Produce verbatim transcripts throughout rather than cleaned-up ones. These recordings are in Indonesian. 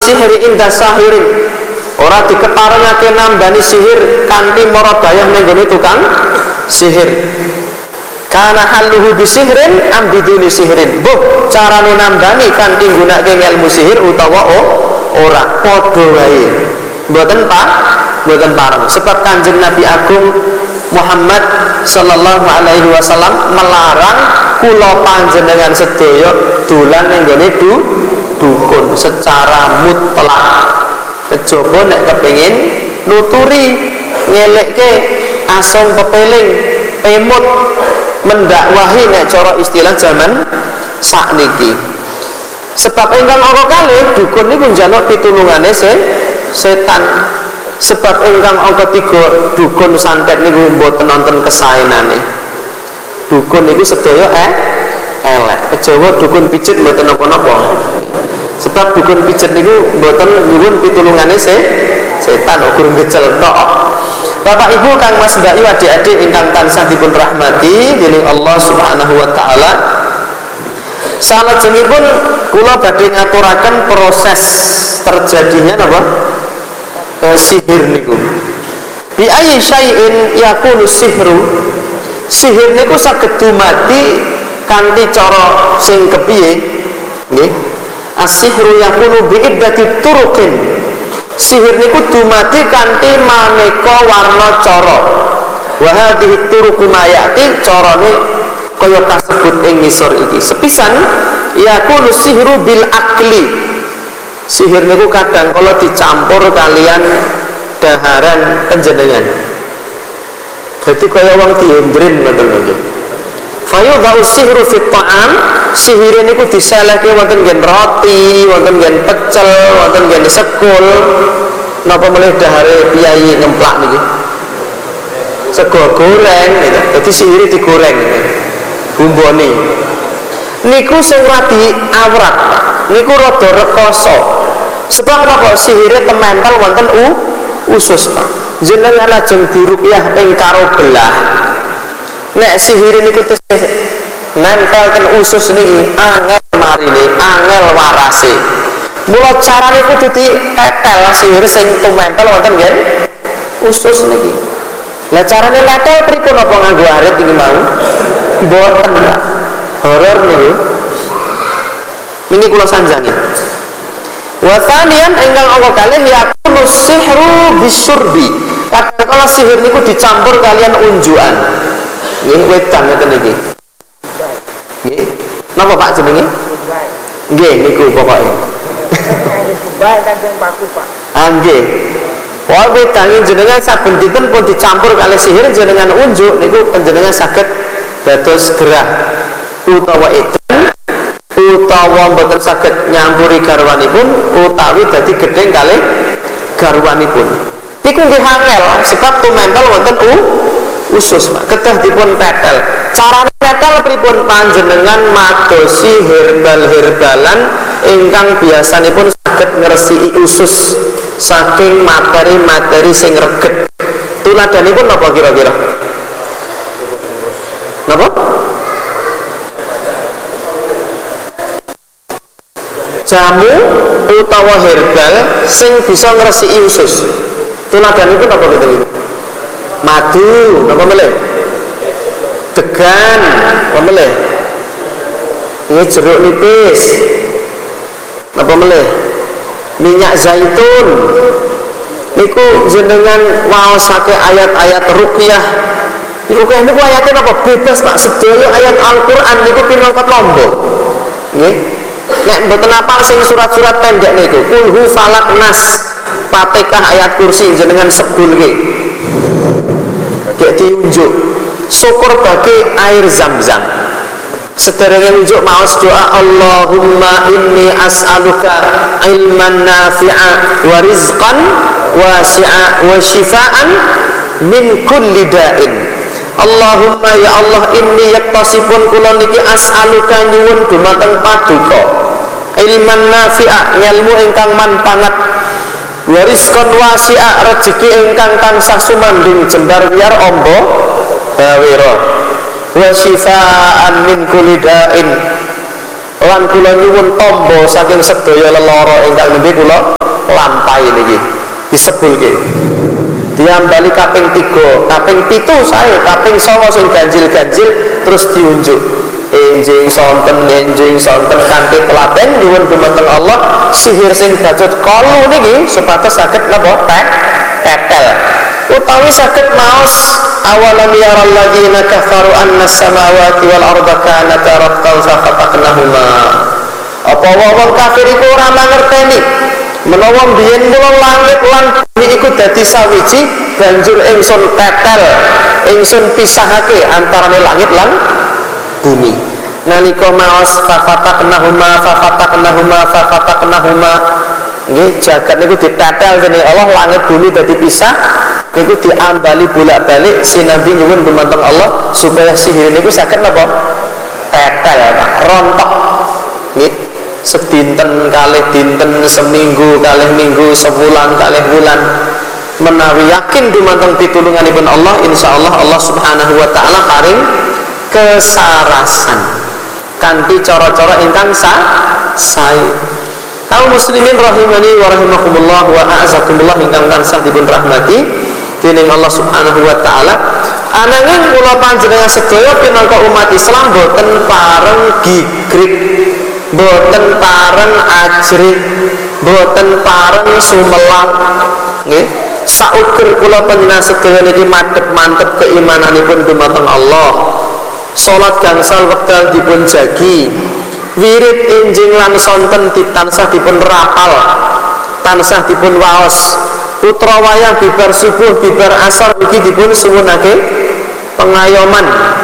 sihri inda sahirin, ora diketarengake nambani sihir kanthi mara dayah ning gone tukang sihir. Kana haluhu bisihrin am biduni sihrin, buh carane nambani kanthi nggunakake ilmu sihir utawa oh, ora padha wae. Mboten pak, mboten pareng. Sebab Kanjeng Nabi Agung Muhammad sallallahu alaihi wasallam melarang kula panjenengan sedaya dolan ning gone du, dukun secara mutlak. Kejaba nek kepengin nuturi ngelekke asong pepeling pemut mendakwahi nek cara istilah zaman sakniki. Sebab ingkang angka kalih dukun niku njaluk pitulungane se setan. Sebab ingkang angka tiga dukun santet niku mboten nonton kesaenane. Dukun niku sedaya eh elek. Kejawa dukun pijet mboten napa-napa. Sebab dukun pijet niku mboten nyuwun pitulungane se setan ukur ngecel tok. Bapak Ibu Kang Mas Mbak Yu adik-adik ingkang tansah dipun rahmati dening Allah Subhanahu wa taala. Salajengipun kula badhe ngaturaken proses terjadinya napa? E, sihir niku. Bi ayyi syai'in yakunu sihru. Sihir niku saged dumadi kanthi cara sing kepiye? Nggih. As-sihru yakunu bi iddati turuqin. Sihir niku dumadi kanthi maneka warna cara. Wa hadhihi turuqu ma ya'ti carane kaya kasebut ing ngisor iki. Sepisan yakunu sihru bil akli. Sihir niku kadang kala dicampur kalian daharan panjenengan. Dadi kaya wong diendrin ngoten lho. Fayudha'u sihru fit ta'am, sihir niku diselehke wonten nggen roti, wonten nggen pecel, wonten nggen sekul. Napa meneh dahare piyai ngemplak niki? Sego goreng gitu. Dadi sihir digoreng gitu. Bumbone. Niku sing radi awrat, niku rada rekoso. Sebab napa sihire tementel wonten u usus, Pak. Jenengan lajeng diruqyah ing karo belah. Nek sihir niku tesih nempel ten usus niki angel marine, angel warase. Mula carane kudu ditetel sihir sing tumempel wonten nggih usus niki. Lah carane letel pripun apa nganggo arit iki mau? Mboten, Pak. Horor niku. Niki kula sanjangi. Wa thaniyan ingkang angka kalih yakunu sihru bisyurbi. Kadang-kala sihir niku dicampur kalian unjukan. Nggih wedang ngeten iki. Nggih. Napa Pak jenenge? Nggih niku pokoke. Bae kanjeng paku Pak. Ah nggih. Wah wedang jenengan saben dinten pun dicampur kali sihir jenengan unjuk niku panjenengan saged dados gerah utawa edan utawa mboten saged nyampuri garwanipun utawi dadi gedeng kalih garwanipun. Niku nggih angel sebab tumempel wonten u usus Pak, kedah dipun tetel. Carane tetel pripun? Panjenengan madosi herbal-herbalan ingkang biasanipun saged ngresiki usus saking materi-materi sing reget. Tuladanipun napa kira-kira? Napa? Jamu utawa herbal sing bisa ngresiki usus. Tuladanipun napa gitu? Madu, napa meleh? Degan, napa meleh? Ini jeruk nipis, napa meleh? Minyak zaitun. Niku jenengan waosake ayat-ayat ruqyah. Ruqyah niku ayatnya napa? Bebas Pak, sedaya ayat Al-Qur'an niku pinangka lomba. Nggih. Nek mboten apal sing surat-surat pendek niku, Qul falak nas, Fatihah ayat kursi jenengan sebulke. Gak diunjuk. Syukur bagi air Zam-Zam. Sederenge unjuk maos doa Allahumma inni as'aluka ilman nafi'a wa rizqan wasi'a wa shifaan min kulli da'in. Allahumma ya Allah inni yaktasipun kula niki as'aluka nyuwun dumateng paduka ilman nafi'a ilmu ingkang manfaat wa rizqan wasi'a rezeki ingkang tansah sumanding jembar wiyar ombo bawira wa shifaan min kulli da'in lan kula nyuwun tombo saking sedaya lelara ingkang nembe kula sae niki disebulke diambali kaping tiga kaping pitu sae kaping songo sing ganjil-ganjil terus diunjuk enjing sonten enjing sonten kanthi telaten nyuwun dumateng Allah sihir sing dados kalu niki supados saged napa tetel utawi saged maos awalam yaral ladzina kafaru anna samawati wal arda kanata ratqan fafataqnahuma apa wong kafir iku ora mangerteni menawa biyen kula langit lan bumi iku dadi sawiji banjur ingsun tetel ingsun pisahake antarane langit lan bumi nalika maos fafataqnahuma fafataqnahuma fafataqnahuma nggih jagat niku ditetel dening Allah langit bumi dadi pisah niku diambali bolak-balik sinambi nyuwun dumateng Allah supaya sihir niku saged napa tetel Pak rontok nggih sedinten kalih dinten seminggu kalih minggu sebulan kalih bulan menawi yakin dumateng pitulunganipun Allah insyaallah Allah Subhanahu wa taala paring kesarasan kanthi cara-cara ingkang sah sae kaum muslimin rahimani wa rahimakumullah wa a'azakumullah ingkang tansah dipun rahmati dening Allah Subhanahu wa taala ananging kula panjenengan sedaya pinangka umat Islam boten pareng gigrik boten pareng ajrih boten pareng sumelang nggih sauger kula panjenengan sedaya niki madhep-mantep keimananipun dumateng Allah salat gangsal wekdal dipun jagi wirid enjing lan sonten tansah dipun rapal tansah dipun waos putra wayah bibar subuh bibar asar iki dipun suwunake pengayoman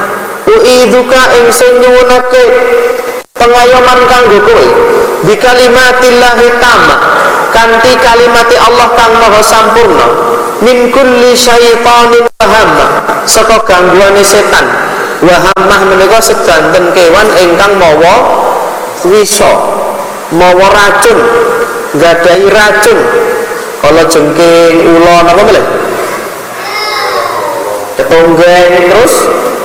uidzuka ingsun nyuwunake pengayoman kanggo kowe bi kalimatillahi tamma kanthi kalimati Allah kang maha sampurna min kulli syaitanin wahamma saka gangguane setan wahammah menika sedanten kewan ingkang mawa wisa mawa racun nggadahi racun kala jengking ula napa meneh ketonggeng terus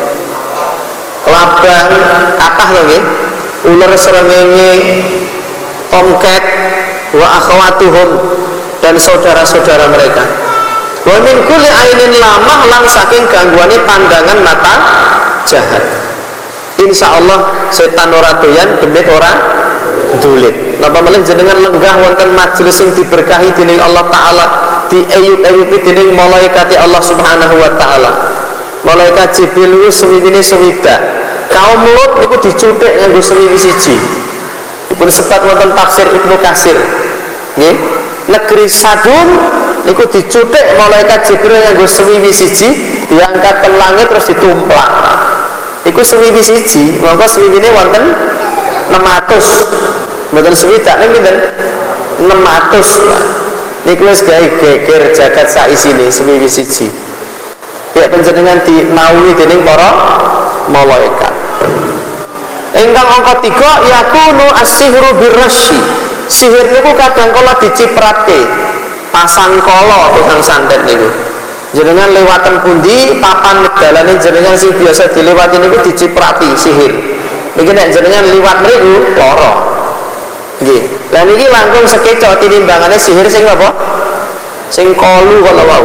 kelabang kathah lho nggih ular srengenge tongket wa akhwatuhum dan saudara-saudara mereka wa min kulli ainin lamah lan saking gangguane pandangan mata jahat insyaallah setan ora doyan demit ora dulit napa meneh jenengan lenggah wonten majelis sing diberkahi dening Allah taala diayut-ayuti dening malaikat Allah Subhanahu wa taala malaikat Jibril suwiwine swidak kaum Lut niku dicuthik nganggo swiwi siji dipun sebat wonten tafsir Ibnu Katsir nggih negeri Sadum niku dicuthik malaikat Jibril nganggo swiwi siji diangkat ke langit terus ditumplak iku swiwi siji monggo swiwine wonten enam ratus mboten swidak ning pinten enam ratus niku wis gawe geger jagat sak isine swiwi siji nek panjenengan dinawi dening para malaikat ingkang angka tiga yakunu as-sihru birrasyi sihir niku kadang kala dicipratke pasang kala tukang santet niku jenengan lewatan pundi papan dalane jenengan sing biasa dilewati niku diciprati sihir iki nek jenengan liwat mriku lara nggih lha niki langkung sekeca tinimbangane sihir sing apa sing kalu kala wau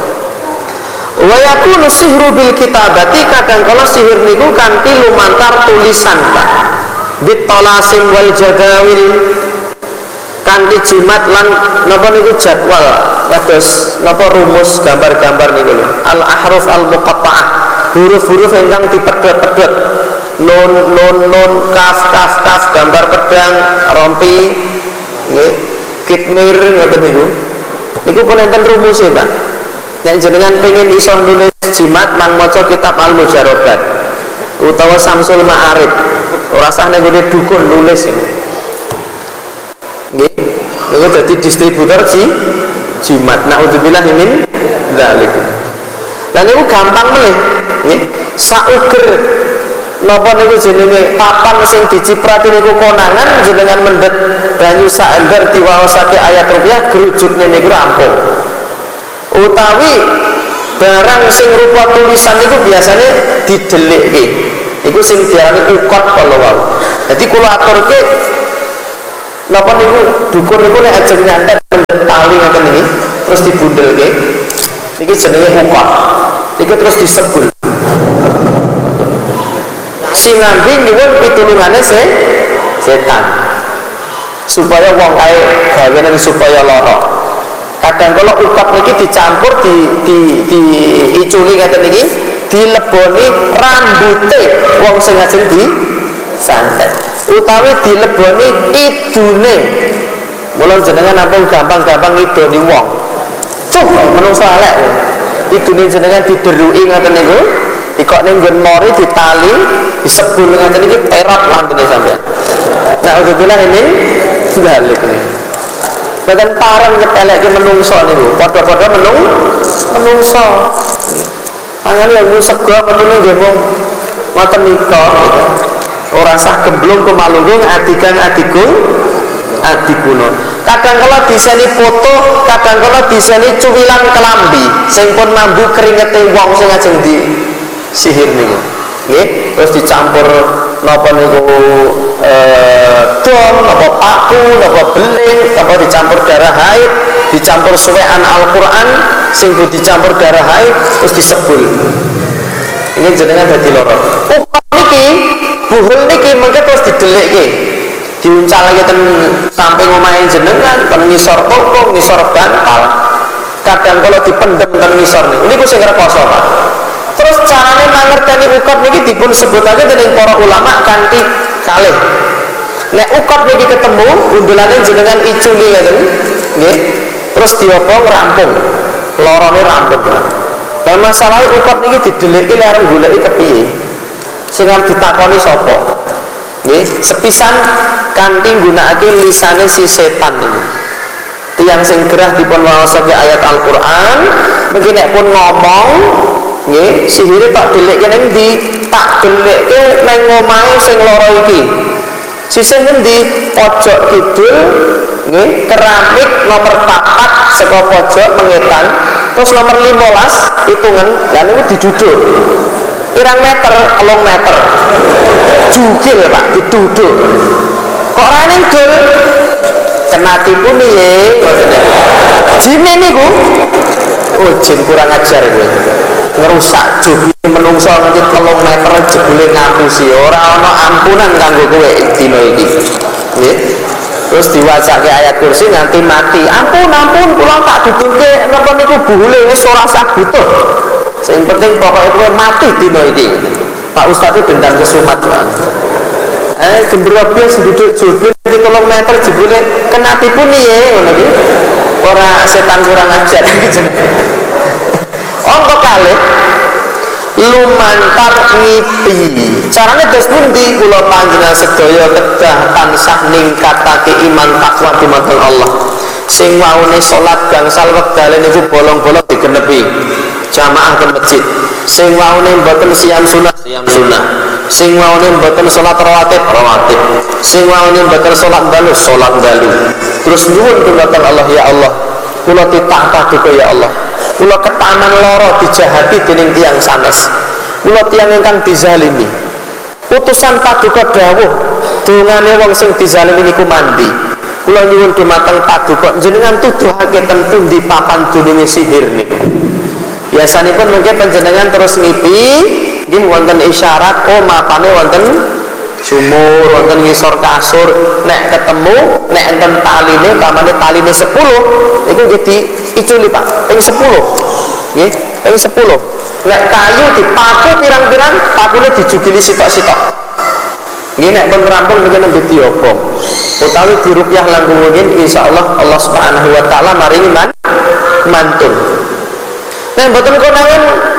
wa yakunu sihru bil kitabati kadang kala sihir niku kanthi lumantar tulisan Pak bitolasim wal jadawil kanthi jimat lan napa niku jadwal kados napa rumus gambar-gambar niku lho al ahruf al muqatta'ah huruf-huruf ingkang dipedhot-pedhot nun nun nun kaf kaf kaf gambar pedang rompi nggih kitmir ngoten niku niku pun enten rumuse Pak nek jenengan pengen iso nulis jimat mang maca kitab al mujarrabat utawa Samsul Ma'arif ora sah nek ngene dukun nulis nggih niku dadi distributor ji jimat naudzubillah min dzalik lan niku gampang meneh nggih sauger napa niku jenenge papan sing diciprati niku konangan jenengan mendhet banyu sak ember diwaosake ayat rupiah gerujukne niku rampung utawi barang sing rupa tulisan niku biasanya didelikke iku sing diarani ukot kala wau dadi kula aturke napa niku dukun niku nek ajeng nyantet tali ngoten terus dibundelke. Niki jenenge ukot. Niki terus disebul. Sing ngambi nyuwun pitulungane se setan. Supaya wong kae gaweane supaya lara. Kadang kala ukot niki dicampur di di di iculi ngaten niki, dileboni rambute wong sing ajeng di santet. Utawi dileboni idune. Mula jenengan ampun gampang-gampang ngidoni wong. Cuh, menungso elek. Idune jenengan dideruki ngaten niku, dikok ning nggon mori ditali, disebul ngaten iki terot lantune sampean. Nah, alhamdulillah ini balik nih. Badan parang nyepelekke menungso niku, padha-padha menung menungso. Pangan yang sego menune nggih wong ngoten nika. Ora sah gemblung kemalunggung adikan adiku adikuno. Kadang kala diseni foto, kadang kala diseni cuwilan kelambi sing pun mambu keringete wong sing ajeng di sihir niku. Nggih, terus dicampur napa niku eh dom, napa paku, napa beling, napa dicampur darah haid, dicampur suwean Al-Qur'an sing dicampur darah haid terus disebul. Ini jenengan dadi lara. Ukot niki, buhul niki mengke terus didelikke. Diuncal lagi ten samping omahe jenengan, ten ngisor toko, ngisor bantal. Kadang kalau dipendem ten ngisor niku, niku sing rekoso, Pak. Terus carane mangerteni ukot niki dipun sebutake dening para ulama kanthi kalih. Nek ukot niki ketemu, bundulane jenengan iculi ngaten, nggih. Terus diobong rampung. Lorone rampung. Lah masalah ukot niki dideliki lare goleki kepiye? Sing arep ditakoni sapa? Nggih, sepisan kanthi nggunakake lisane si setan niku. Tiyang sing gerah dipun waosake ayat Al-Qur'an, mengki nek pun ngomong, nggih, sihire tak delekke ning ndi? Tak delekke nang omahe sing lara iki. Sisih ngendi? Pojok kidul, nggih, keramik nomor papat saka pojok mengetan, terus nomor limolas hitungan, lan niku diduduk. Pirang meter, telung meter. Jugil Pak, diduduk. Kok ora ning dul? Kena tipu piye? Jine niku. Oh, jin kurang ajar kowe. Ngerusak jugi menungso nganti telung meter jebule ngapusi. Ora ana ampunan kanggo kowe dina iki. Nggih. Terus diwacake ayat kursi nganti mati. Ampun, ampun, kula tak dudulke napa niku buhule wis ora usah butuh. Sing penting pokoknya kowe mati dina iki. Pak Ustadz itu dendam kesumat, Pak. Eh, gembira bias duduk judul di tolong meter jebule kena tipu nih ya, ngono iki. Ora setan kurang ajar gitu. Apa kalih lumantar ngipi. Carane dos pundi kula panjenengan sedaya kedah tansah ningkatake iman takwa dumateng Allah. Sing waune salat gangsal wektale niku bolong-bolong digenepi. Jamaah ke masjid. Sing waune mboten siam sunah, siam sunah. Sing waune mboten salat rawatib, rawatib. Sing waune mboten salat dalu, salat dalu. Terus nyuwun dumateng Allah, ya Allah, kula titah paduka ya Allah. Kula ketaman lara dijahati dening tiyang sanes. Kula tiyang ingkang dizalimi. Utusan paduka dawuh, dongane wong sing dizalimi niku mandi. Kula nyuwun dumateng paduka jenengan tuduhake ten pundi papan dununge sihir niku. Biasanipun mungkin panjenengan terus ngipi, nggih wonten isyarat, oh mapane wonten sumur, wonten ngisor kasur. Nek ketemu, nek enten taline, pamane taline sepuluh, itu jadi iculi Pak, ping sepuluh, nggih, ping sepuluh. Nek kayu dipaku pirang-pirang, pakune dijugili sitok-sitok. Nggih nek pun rampung mungkin nembe diobong. Utawi diruqyah langkung mungkin insyaallah Allah Subhanahu wa taala maringi man mantun. Nah, boten konangan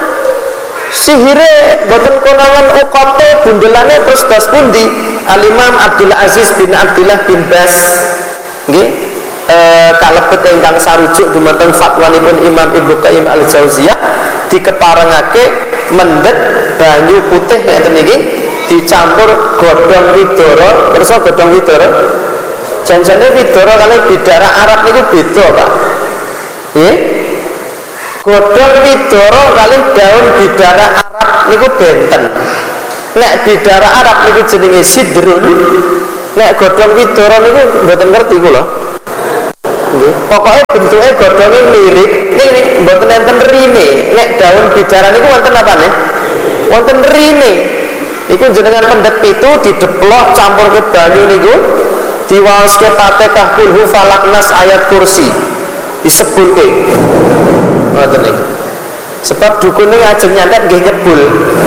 sihire, boten konangan ukote, bundelane terus das pundi. Al-Imam Abdul Aziz bin Abdullah bin Bas, nggih, e, kalebet ingkang sarujuk dumateng fatwanipun Imam Ibnu Qayyim Al-Jauziyah dikeparengake mendhet banyu putih ngeten iki dicampur godhong widara, kersa godhong widara. Janjane widara kali bidara Arab niku beda, Pak. Nggih. Godhong widara kali daun bidara Arab niku benten. Nek bidara Arab niku jenenge sidrun. Nek godhong widara niku mboten ngerti kula. Pokoknya bentuknya godhongnya mirip. Ini mboten enten rine. Nek daun bicara niku wonten apa nih? Wonten rine. Iku jenengan pendet pitu dideplok campur ke banyu niku. Diwaoske Fatihah kulhu falak nas ayat kursi. Disebulke. Ngoten niku. Sebab dukun niku ajeng nyantet nggih nyebul.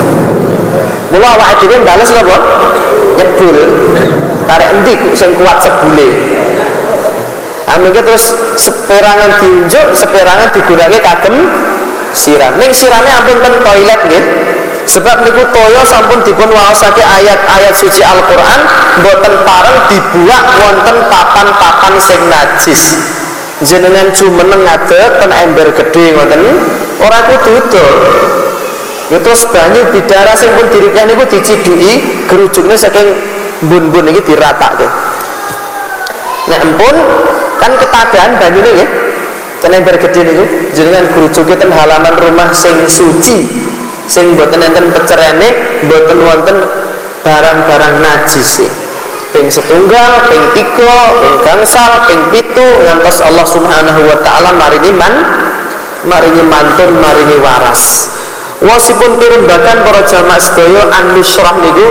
Mula awake dhewe bales napa? Nyebul. Karek endi sing kuat sebule. Amarga terus seperangan diunjuk, seperangan digurake kagem siram. Ning sirame ampun ten toilet nggih. Sebab niku toya sampun dipun waosake ayat-ayat suci Al-Qur'an mboten pareng dibuak wonten papan-papan sing najis. Jenengan jumeneng ngadeg ten ember gedhe ngoten ora kudu didol. Ya terus banyu bidara sing pun dirikah niku dicidhuki gerujukne saking mbun-mbun iki diratakake. Nek empun kan ketagihan banyune nggih. Ten ember gedhe niku jenengan gerujuke ten halaman rumah sing suci. Sing mboten enten pecerene, mboten wonten barang-barang najis. Ping setunggal, ping tiga, ping gangsal, ping pitu ngantos Allah Subhanahu wa taala maringi man maringi mantun, maringi waras. Wasipun pirembakan para jamaah sedaya an-nusrah niku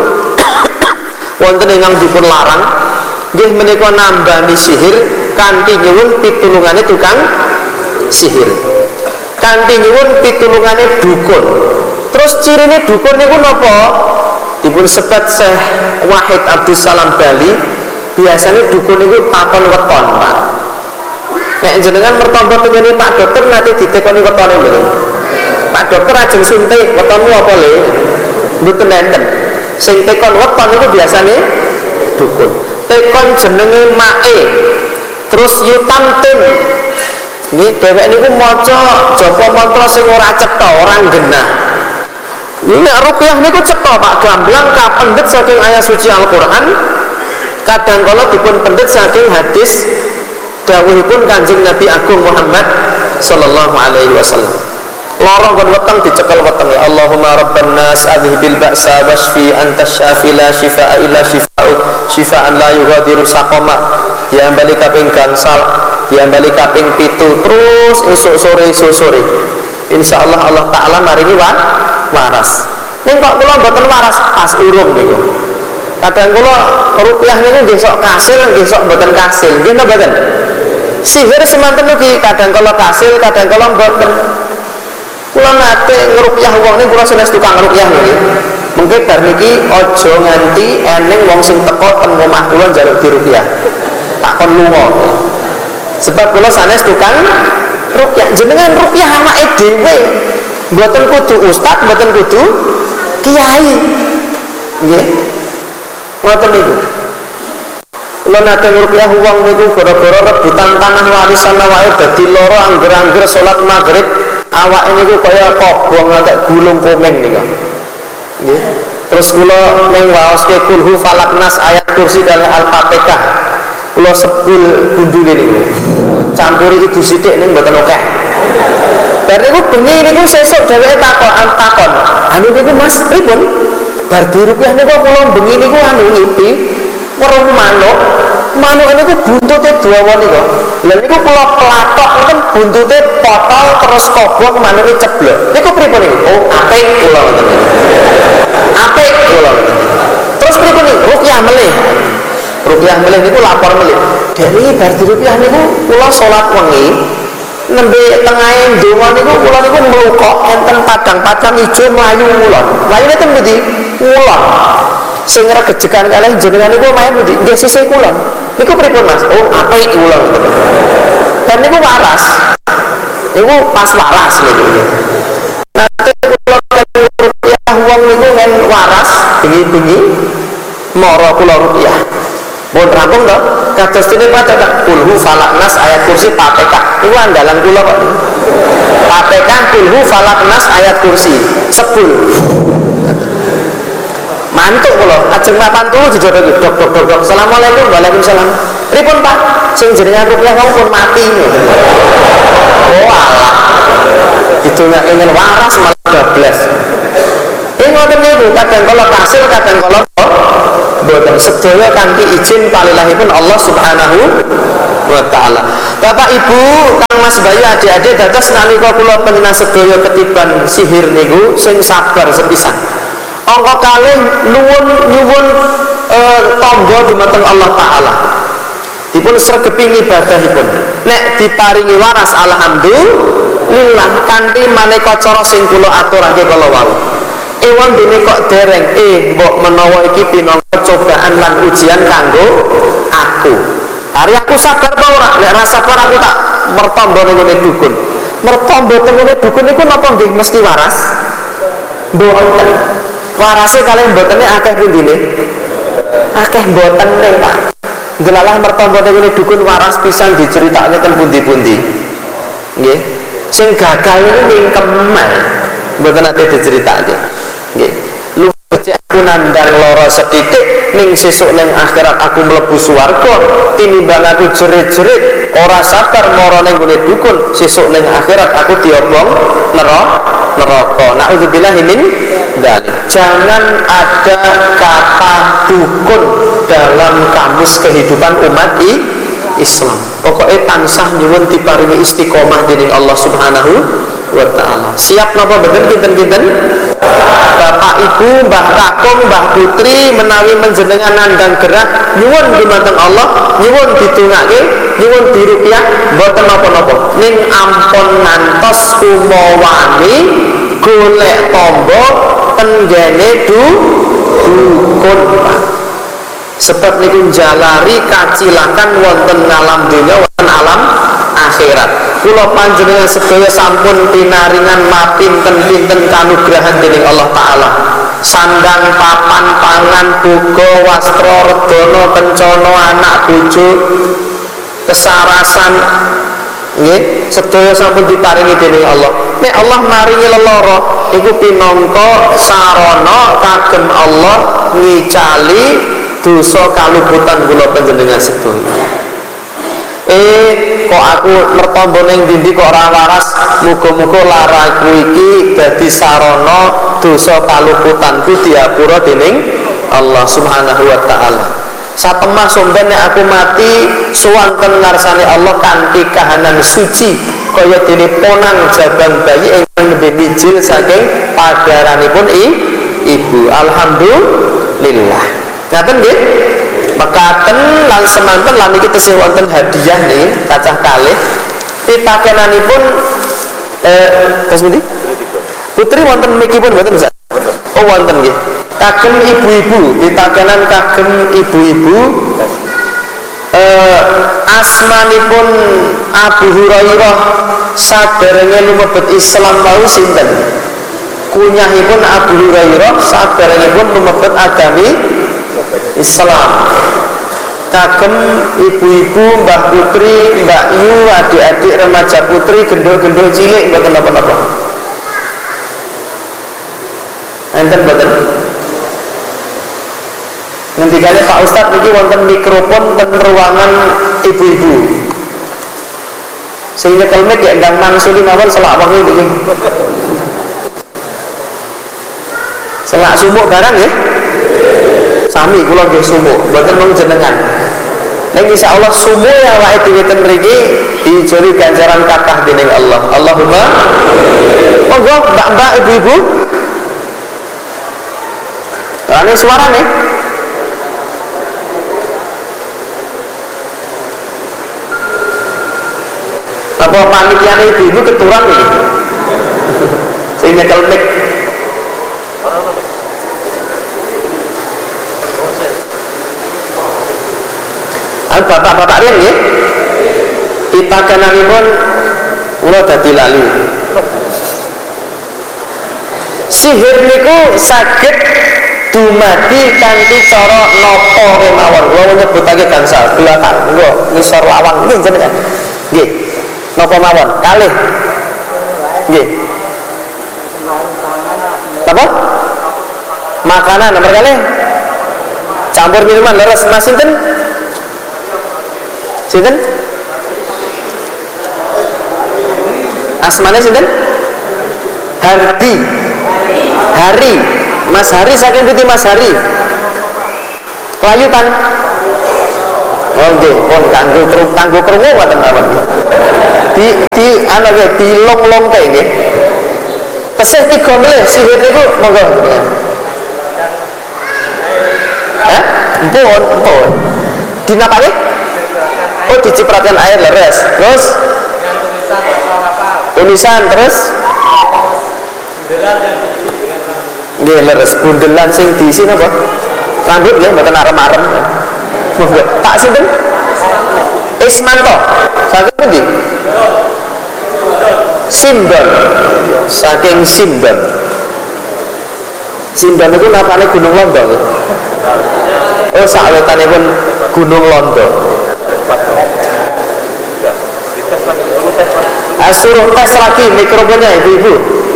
wonten ingkang dipun larang nggih menika nambani sihir kanthi nyuwun pitulungane tukang sihir. Kanthi nyuwun pitulungane dukun. Terus cirine dukun niku napa? Dipun sebat Syekh Wahid Abdus Salam Bali, biasanya dukun niku takon weton, Pak. Nek jenengan mertompo tengene Pak Dokter nanti ditekoni wetone mboten. Pak Dokter ajeng suntik wetonmu apa le? Mboten enten. Sing tekon weton niku biasane dukun. Tekon jenenge mae. Terus yutamtin. Nggih, dhewek niku maca japa mantra sing ora cetha, ora genah. Nek ruqyah niku cetha Pak gamblang kapendhet saking ayat suci Al-Qur'an. Kadang kala dipun pendhet saking hadis dawuhipun Kanjeng Nabi Agung Muhammad sallallahu alaihi wasallam. Lorong kon weteng dicekel weteng ya Allahumma rabban nas adhibil ba'sa wasfi antas syafi la shifaa illa shifa'u shifaan la yughadiru saqama. Ya bali kaping gangsal, ya bali kaping pitu terus esuk sore esuk sore. Insyaallah Allah taala maringi waras. Ning kok kula mboten waras pas urung niku. Kadang kula ruqyah niku nggih sok kasil nggih sok mboten kasil. Nggih napa mboten? Sihir semanten niki kadang kala kasil kadang kala mboten. Kula nate ngruqyah wong niku kula sanes tukang ruqyah niki. Mengke bar niki aja nganti eneng wong sing teko ten omah kula njaluk diruqyah. Tak kon lunga. Sebab kula sanes tukang ruqyah. Jenengan ruqyah anake dhewe. Mboten kudu ustaz, mboten kudu kiai. Nggih. Ngoten niku. Kula nate ngruqyah wong niku gara-gara rebutan tanah warisan awake dadi loro angger-angger salat maghrib awake niku kaya kobong ngantek gulung komeng niku. Nggih. Terus kula ning waoske kulhu falak nas ayat kursi dari Al-Fatihah. Kula sebul bundune niku. Campur iki disithik ning mboten akeh. Bar niku bengi niku sesuk dheweke takon takon. Anu niku Mas pripun? Bar diruqyah niku kula bengi niku anu ngipi weruh manuk. Manuk niku buntute dawa niku. Lha niku kula pelatok ngoten buntute potol terus kobong manuke ceblok. Niku pripun niku? Oh, apik kula ngoten. Apik kula. Terus pripun niku? Ruqyah melih. Ruqyah melih niku lapor melih. Dari bar diruqyah niku kula salat wengi nembe tengahe donga niku kula niku mlukok enten padang-padang ijo mlayu ngulon. Mlayune ten pundi? Ngulon. Sing regejekan kalih jenengan niku main pundi? Nggih sisih kulon. Niku pripun Mas? Oh, apik kula. Dan niku waras. Niku pas waras niku. Nate kula ruqyah wong niku ngen waras bengi-bengi mara kula ruqyah. Mun rampung to, kados dene maca kulhu falak nas ayat kursi Fatihah. Iku andalan kula kok. Fatihah kulhu falak nas ayat kursi. Sebul. Mantuk kula, ajeng mapan turu dijodohi dok dok dok. Assalamualaikum, waalaikumsalam. Pripun Pak? Sing jenengan ruqyah wong pun mati. Oh alah. Ditungak ingin waras malah bablas. Ing ngoten niku kadang kala kasil kadang kala mboten sedaya kanthi izin palilahipun Allah Subhanahu wa taala. Bapak Ibu, Kang Mas Bayu, adik-adik, dados nalika kula panjenengan sedaya ketiban sihir niku sing sabar sepisan. Angka kalih nuwun nyuwun eh, tangga dumateng Allah taala. Dipun sregepi ibadahipun. Nek diparingi waras alhamdulillah, kanthi maneka cara sing kula aturake kala wau. Ewan dene kok dereng eh mbok menawa iki pinangka cobaan lan ujian kanggo aku. Hari aku sabar ta ora? Nek ra sabar aku tak mertamba ning ngene dukun. Mertamba teng ngene dukun niku napa nggih mesti waras? Mboten. Warase kalih mbotene akeh pundine? Akeh mboten ning Pak. Delalah mertamba ning ngene dukun waras pisan diceritakake ten pundi-pundi. Nggih. Sing gagal niku mingkemen. Mboten ate diceritakake. Nggih. Lu aku nandang lara setitik ning sesuk ning akhirat aku mlebu swarga tinimbang aku jerit-jerit ora sabar mara ning gone dukun sesuk ning akhirat aku diobong neraka neraka. Nauzubillah min dzalik. Jangan ada kata dukun dalam kamus kehidupan umat Islam. Pokoknya tansah nyuwun diparingi istiqomah dening Allah Subhanahu wa taala. Siap napa mboten kinten-kinten? Bapak Ibu, Mbah Kakung, Mbah Putri menawi menjenengan nandang gerak nyuwun dumateng Allah, nyuwun ditungake, nyuwun diruqyah mboten napa-napa. Ning ampun ngantos kumawani golek tombo tenggene du dukun Pak. Sebab niku jalari kacilakan wonten alam dunya wonten alam akhirat. Kula panjenengan sedaya sampun pinaringan mapinten-pinten kanugrahan dening Allah taala. Sandang papan pangan boga wastra redana kencana anak bojo kesarasan nggih sedaya sampun diparingi dening Allah. Nek Allah maringi lelara iku pinangka sarana kagem Allah ngicali dosa kaluputan kula panjenengan sedaya. Eh kok aku mertamba ning ndi kok ora waras, muga-muga laraku iki dadi sarana dosa kaluputanku diapura dening Allah Subhanahu wa taala. Satemah somben nek aku mati suwanten ngarsane Allah kanthi kahanan suci kaya dene ponang jabang bayi ingkang nembe mijil saking padaranipun ibu. Alhamdulillah. Ngaten nggih? Mekaten lan semanten lan iki tesih wonten hadiah nih cacah kalih pitakenanipun eh terus pundi? Putri wonten mikipun mboten Ustaz? Oh wonten nggih. Kagem ibu-ibu, pitakenan kagem ibu-ibu eh asmanipun Abu Hurairah saderenge lumebet Islam wau sinten? Kunyahipun Abu Hurairah saderengipun lumebet agami Islam. Kagem ibu-ibu, Mbah Putri, Mbak Yu, adik-adik remaja putri, gendul-gendul cilik mboten napa-napa. Enten mboten? Ngendikane Pak Ustadz niki wonten mikrofon ten ruangan ibu-ibu. Sehingga kelmek ya ndang mangsuli mawon selak wengi niki. Selak sumuk barang ya. Sami kula nggih sumuk, mboten mung jenengan. Ning insyaallah sumuk yang awake dhewe ten mriki dijoli ganjaran kathah dening Allah. Allahumma monggo mbak-mbak ibu-ibu. Ane suara nih. Apa panitiane ibu-ibu keturun nih? Sing nyekel mic. Bapak-bapak riyen nggih. Pitakenanipun kula dadi lali. Sihir niku saged dumadi kanthi cara napa kemawon. Kula nyebutake gangsal belakang. Monggo ngisor lawang nggih jenengan. Nggih. Napa mawon? Kalih. Nggih. Apa? Makanan nomor kalih. Campur minuman leres Mas sinten? Sinten? Asmane sinten? Hardi. Hari. Mas Hari saking pundi Mas Hari? Kelayutan. Oh nggih, pun kanggo kanggo krungu wonten mawon. Di di ana nggih di long-longke nggih. Tesih tiga melih sihir niku monggo. Hah? Mpun, mpun. Dinapake? Oh dicipratan air leres. Terus tulisan terus nggih leres bundelan sing diisi napa? Rambut nggih mboten arem-arem. Monggo. Pak sinten? Ismanto. Saking pundi? Simbon. Saking Simbon. Simbon itu napane Gunung Londo. Oh sawetanipun Gunung Londo. Ah, suruh tes lagi mikrofonnya ibu-ibu.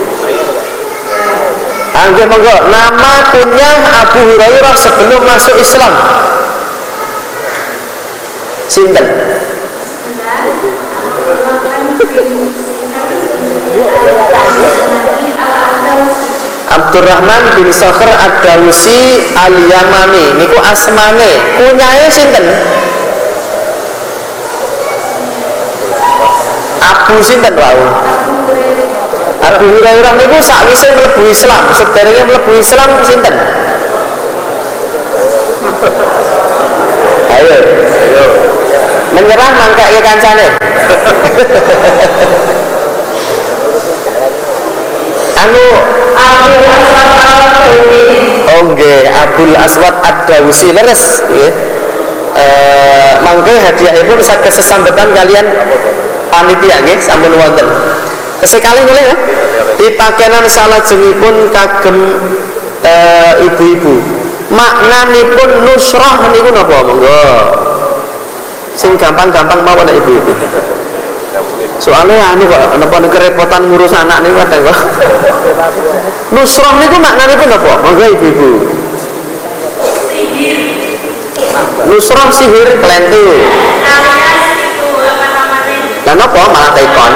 Angge monggo, nama kunyah Abu Hurairah sebelum masuk Islam. Sinten? Abdurrahman bin Sakhr Ad-Dawsi Al-Yamani niku asmane. Kunyahe sinten? Abu sinten wau? Abu Hurairah niku sakwise mlebu Islam, sederenge mlebu Islam sinten? Ayo, ayo. Menyerah mangkake kancane. Anu Abdul Aswad Ad-Dawsi. Oh nggih, Abdul Aswad Ad-Dawsi leres nggih. Eh mangke hadiahipun saged sesambetan kalian panitia nggih sampun wonten. Sekali boleh ya? Dipakenan salajengipun kagem e, ibu-ibu. Maknanipun nusrah niku napa monggo? Sing gampang-gampang mawon ibu-ibu. Soalnya anu kok napa kerepotan ngurus anak niku kadang kok. Nusrah niku maknanipun napa? Monggo ibu-ibu. Nusrah sihir kelentu. Lah napa malah tekon?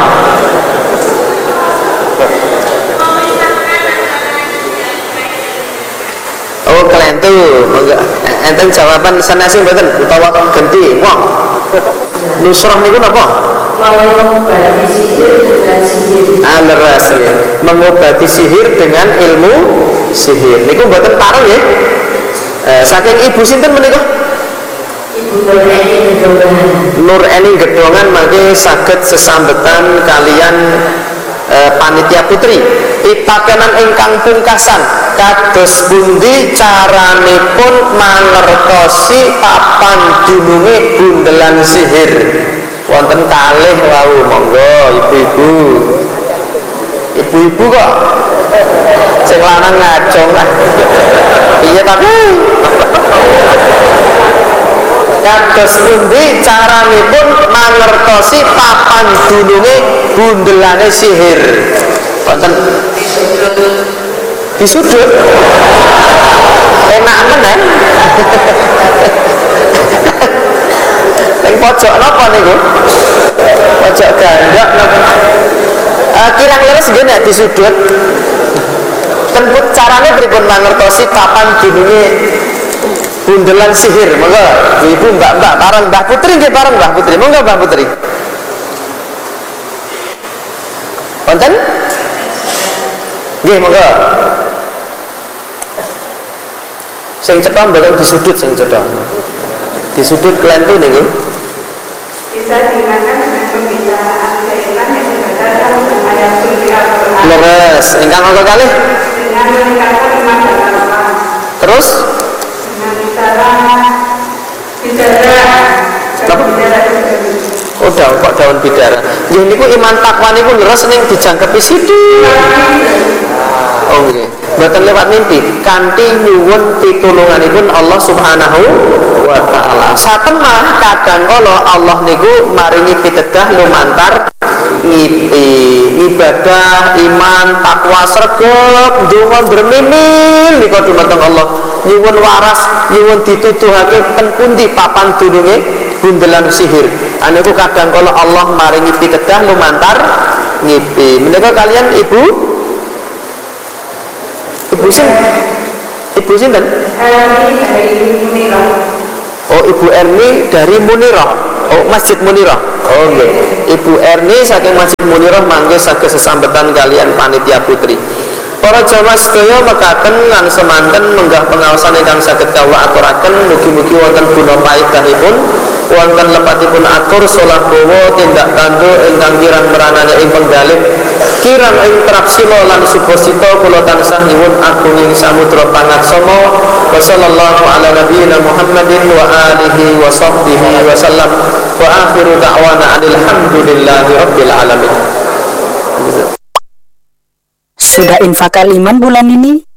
Oh kelentu, enten jawaban sanasi mboten utawa ganti wong. Nusrah niku napa? Mengobati sihir dengan sihir. Ah leres ya. Mengobati sihir dengan ilmu sihir. Niku mboten pareng ya. Eh, saking ibu sinten menika? Ibu Nur Eni Gedongan. Nur Eni Gedongan mangke saged sesambetan kalian eh, panitia putri. Pitakenan ingkang pungkasan kados pundi caranipun mangertosi papan dununge bundelan sihir wonten kalih wau monggo ibu-ibu ibu-ibu kok sing lanang ngajong lah iya tapi kados pundi caranipun mangertosi papan dununge bundelane sihir wonten di sudut enak meneh ning pojok napa niku pojok gandok napa uh, kirang leres nggih nek di sudut tenput carane pripun mangertosi papan dununge bundelan sihir monggo ibu mbak-mbak bareng Mbah Putri nggih bareng Mbah Putri monggo Mbah Putri wonten nggih monggo sing cetha mboten di sudut sing cetha di sudut kelentu niku bisa digunakan dengan pembicaraan keiman yang berdasarkan ayat suci Al-Qur'an leres ingkang angka kalih dengan meningkatkan iman dan takwa terus dengan bicara bicara bicara oh daun kok daun bidara nggih niku iman takwa niku leres ning dijangkepi sithik oh nggih mboten lewat mimpi kanthi nyuwun pitulunganipun Allah Subhanahu wa taala. Satemah kadang kala Allah niku maringi pitedah lumantar ngipi ibadah iman takwa sregep ndonga dremimil nika dumateng Allah nyuwun waras nyuwun dituduhake ten pundi papan dununge bundelan sihir aniku kadang kala Allah maringi pitedah lumantar ngipi menika kalian ibu ibu sin ibu sinten Oh, Ibu Erni dari Munirah. Oh, Masjid Munirah. Oh nggih. Ibu Erni saking Masjid Munirah mangke saged sesambetan kalian panitia putri. Para jamaah sedaya mekaten lan semanten menggah pengaosan ingkang saged kawula aturaken mugi-mugi wonten guna paedahipun wonten lepatipun atur solah bawa tindak tandu ingkang kirang meranane ing penggalih kirang ing prapsila lan subasita kula tansah nyuwun agunging samudra pangaksama wa sallallahu ala nabiyyina Muhammadin wa alihi wa sahbihi wa sallam wa akhiru da'wana alhamdulillahi rabbil alamin. Sudah infakal iman bulan ini?